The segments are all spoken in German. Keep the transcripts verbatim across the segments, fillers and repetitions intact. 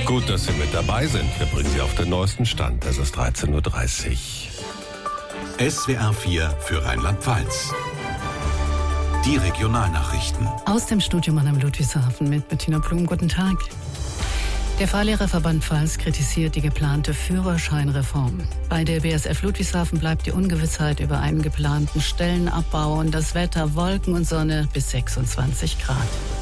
Gut, dass Sie mit dabei sind. Wir bringen Sie auf den neuesten Stand. Es ist dreizehn Uhr dreißig. S W R vier für Rheinland-Pfalz. Die Regionalnachrichten. Aus dem Studio Mannheim Ludwigshafen mit Bettina Blum. Guten Tag. Der Fahrlehrerverband Pfalz kritisiert die geplante Führerscheinreform. Bei der B S F Ludwigshafen bleibt die Ungewissheit über einen geplanten Stellenabbau und das Wetter Wolken und Sonne bis sechsundzwanzig Grad.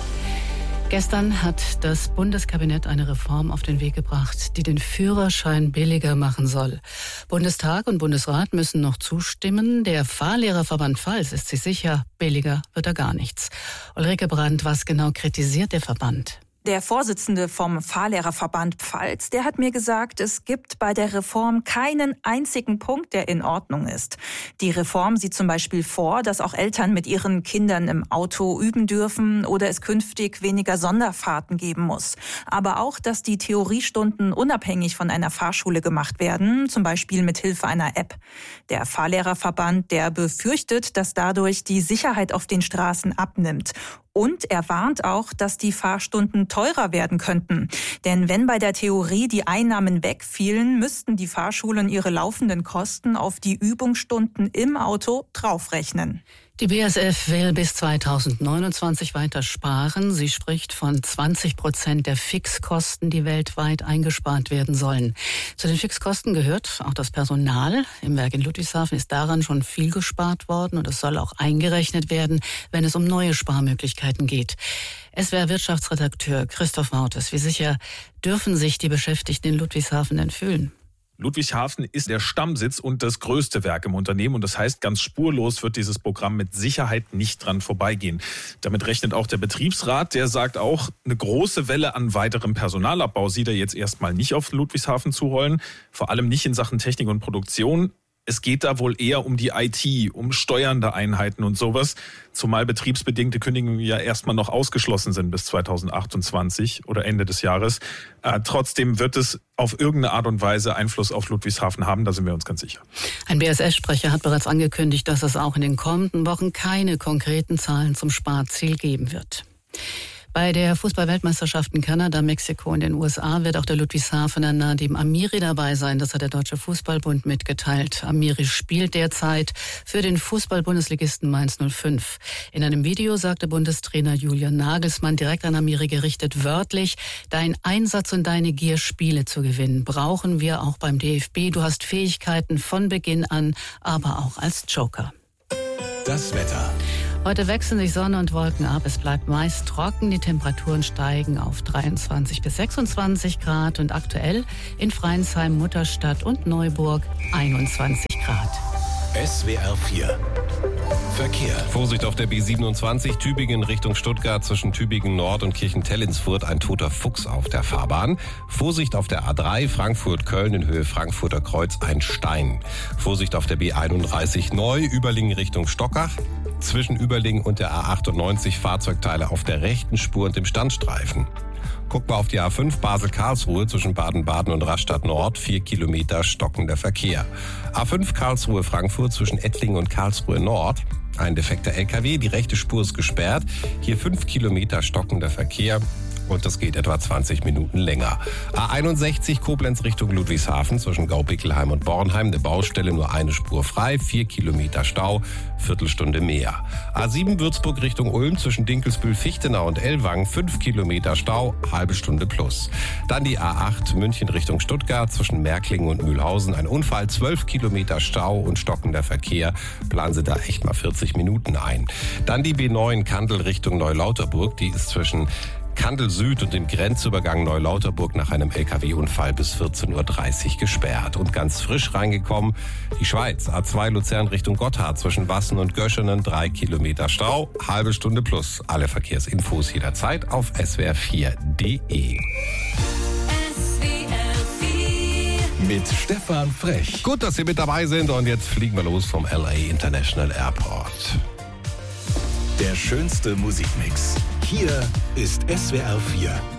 Gestern hat das Bundeskabinett eine Reform auf den Weg gebracht, die den Führerschein billiger machen soll. Bundestag und Bundesrat müssen noch zustimmen. Der Fahrlehrerverband Pfalz ist sich sicher, billiger wird er gar nichts. Ulrike Brandt, was genau kritisiert der Verband? Der Vorsitzende vom Fahrlehrerverband Pfalz, der hat mir gesagt, es gibt bei der Reform keinen einzigen Punkt, der in Ordnung ist. Die Reform sieht zum Beispiel vor, dass auch Eltern mit ihren Kindern im Auto üben dürfen oder es künftig weniger Sonderfahrten geben muss. Aber auch, dass die Theoriestunden unabhängig von einer Fahrschule gemacht werden, zum Beispiel mit Hilfe einer App. Der Fahrlehrerverband, der befürchtet, dass dadurch die Sicherheit auf den Straßen abnimmt. Und er warnt auch, dass die Fahrstunden teurer werden könnten. Denn wenn bei der Theorie die Einnahmen wegfielen, müssten die Fahrschulen ihre laufenden Kosten auf die Übungsstunden im Auto draufrechnen. Die B S F will bis zweitausendneunundzwanzig weiter sparen. Sie spricht von zwanzig Prozent der Fixkosten, die weltweit eingespart werden sollen. Zu den Fixkosten gehört auch das Personal. Im Werk in Ludwigshafen ist daran schon viel gespart worden und es soll auch eingerechnet werden, wenn es um neue Sparmöglichkeiten geht. S W R-Wirtschaftsredakteur Christoph Mautes, wie sicher dürfen sich die Beschäftigten in Ludwigshafen denn fühlen? Ludwigshafen ist der Stammsitz und das größte Werk im Unternehmen. Und das heißt, ganz spurlos wird dieses Programm mit Sicherheit nicht dran vorbeigehen. Damit rechnet auch der Betriebsrat. Der sagt auch, eine große Welle an weiterem Personalabbau sieht er jetzt erstmal nicht auf Ludwigshafen zurollen. Vor allem nicht in Sachen Technik und Produktion. Es geht da wohl eher um die I T, um steuernde Einheiten und sowas. Zumal betriebsbedingte Kündigungen ja erstmal noch ausgeschlossen sind bis zweitausendachtundzwanzig oder Ende des Jahres. Äh, trotzdem wird es auf irgendeine Art und Weise Einfluss auf Ludwigshafen haben, da sind wir uns ganz sicher. Ein B S F-Sprecher hat bereits angekündigt, dass es auch in den kommenden Wochen keine konkreten Zahlen zum Sparziel geben wird. Bei der Fußball-Weltmeisterschaft in Kanada, Mexiko und den U S A wird auch der Ludwigshafener Nadim Amiri dabei sein. Das hat der Deutsche Fußballbund mitgeteilt. Amiri spielt derzeit für den Fußball-Bundesligisten Mainz null fünf. In einem Video sagte Bundestrainer Julian Nagelsmann direkt an Amiri gerichtet wörtlich: Dein Einsatz und deine Gier, Spiele zu gewinnen, brauchen wir auch beim D F B. Du hast Fähigkeiten von Beginn an, aber auch als Joker. Das Wetter. Heute wechseln sich Sonne und Wolken ab. Es bleibt meist trocken. Die Temperaturen steigen auf dreiundzwanzig bis sechsundzwanzig Grad und aktuell in Freinsheim, Mutterstadt und Neuburg einundzwanzig Grad. S W R vier. Verkehr. Vorsicht auf der B siebenundzwanzig, Tübingen Richtung Stuttgart, zwischen Tübingen Nord und Kirchentell-Ins-Furt ein toter Fuchs auf der Fahrbahn. Vorsicht auf der A drei, Frankfurt-Köln in Höhe Frankfurter Kreuz, ein Stein. Vorsicht auf der B einunddreißig Neu, Überlingen Richtung Stockach. Zwischen Überlingen und der A achtundneunzig Fahrzeugteile auf der rechten Spur und dem Standstreifen. Guck mal auf die A fünf Basel-Karlsruhe zwischen Baden-Baden und Rastatt Nord, vier Kilometer stockender Verkehr. A fünf Karlsruhe-Frankfurt zwischen Ettlingen und Karlsruhe Nord. Ein defekter L K W, die rechte Spur ist gesperrt. Hier fünf Kilometer stockender Verkehr. Und das geht etwa zwanzig Minuten länger. A einundsechzig Koblenz Richtung Ludwigshafen zwischen Gaubickelheim und Bornheim. Eine Baustelle, nur eine Spur frei, vier Kilometer Stau, Viertelstunde mehr. A sieben Würzburg Richtung Ulm zwischen Dinkelsbühl, Fichtenau und Ellwangen, fünf Kilometer Stau, halbe Stunde plus. Dann die A acht München Richtung Stuttgart zwischen Märklingen und Mühlhausen. Ein Unfall, zwölf Kilometer Stau und stockender Verkehr. Planen Sie da echt mal vierzig Minuten ein. Dann die B neun Kandel Richtung Neulauterburg. Die ist zwischen Kandel Süd und dem Grenzübergang Neulauterburg nach einem L K W-Unfall bis vierzehn Uhr dreißig gesperrt. Und ganz frisch reingekommen, die Schweiz, A zwei Luzern Richtung Gotthard zwischen Wassen und Göschenen, drei Kilometer Stau, halbe Stunde plus. Alle Verkehrsinfos jederzeit auf S W R vier Punkt D E. Mit Stefan Frech. Gut, dass Sie mit dabei sind und jetzt fliegen wir los vom L A International Airport. Der schönste Musikmix. Hier ist S W R vier.